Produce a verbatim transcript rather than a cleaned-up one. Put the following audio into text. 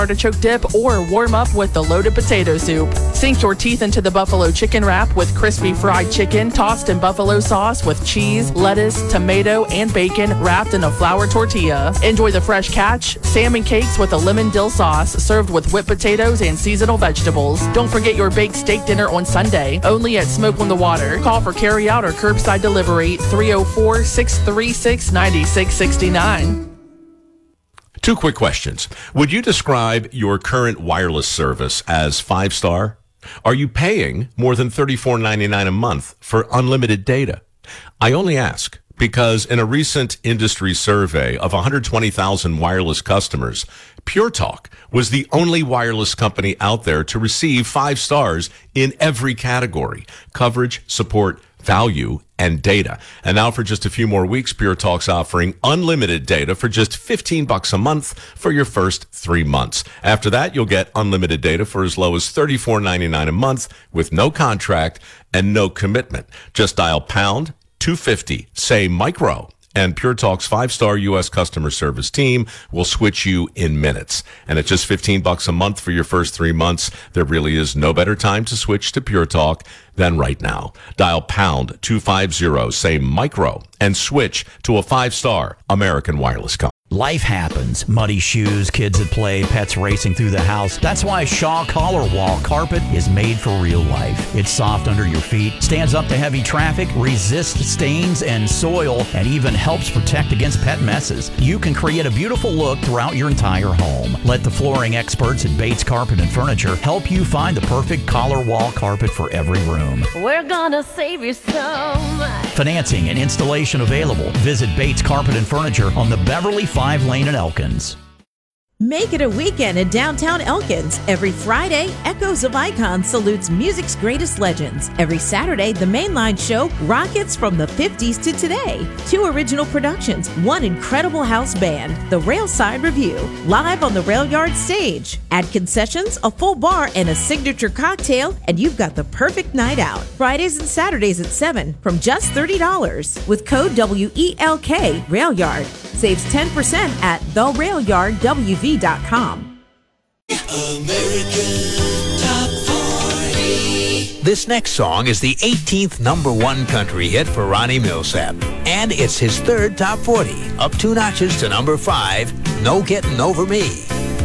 artichoke dip, or warm up with the loaded potato soup. Sink your teeth into the buffalo chicken wrap with crispy fried chicken tossed in buffalo sauce with cheese, lettuce, tomato, and bacon wrapped in a flour tortilla. Enjoy the fresh catch, salmon cakes with a lemon dill sauce served with whipped potatoes and seasonal vegetables. Don't forget your baked steak dinner on Sunday, only at Smoke on the Water. Call for carry-out or curbside delivery, three oh four, six three six, nine six six nine. Two quick questions. Would you describe your current wireless service as five-star? Are you paying more than thirty-four ninety-nine a month for unlimited data? I only ask because in a recent industry survey of one hundred twenty thousand wireless customers, Pure Talk was the only wireless company out there to receive five stars in every category: coverage, support, value, and data. And now for just a few more weeks, Pure Talk's offering unlimited data for just fifteen bucks a month for your first three months. After that, you'll get unlimited data for as low as thirty-four ninety-nine a month with no contract and no commitment. Just dial pound two fifty, say micro, and Pure Talk's five-star U S customer service team will switch you in minutes. And at just fifteen bucks a month for your first three months, there really is no better time to switch to Pure Talk than right now. Dial pound two fifty, say micro, and switch to a five-star American wireless company. Life happens. Muddy shoes, kids at play, pets racing through the house. That's why Shaw Collar Wall Carpet is made for real life. It's soft under your feet, stands up to heavy traffic, resists stains and soil, and even helps protect against pet messes. You can create a beautiful look throughout your entire home. Let the flooring experts at Bates Carpet and Furniture help you find the perfect collar wall carpet for every room. We're gonna save you so much. Financing and installation available. Visit Bates Carpet and Furniture on the Beverly Five Lane in Elkins. Make it a weekend in downtown Elkins. Every Friday, Echoes of Icons salutes music's greatest legends. Every Saturday, the Mainline Show rockets from the fifties to today. Two original productions, one incredible house band, the Railside Review, live on the Rail Yard stage. Add concessions, a full bar, and a signature cocktail, and you've got the perfect night out. Fridays and Saturdays at seven from just thirty dollars. With code W E L K, Rail Yard. Saves ten percent at the rail yard w v dot com. American Top forty. This next song is the eighteenth number one country hit for Ronnie Milsap, and it's his third top forty, up two notches to number five, No Getting Over Me.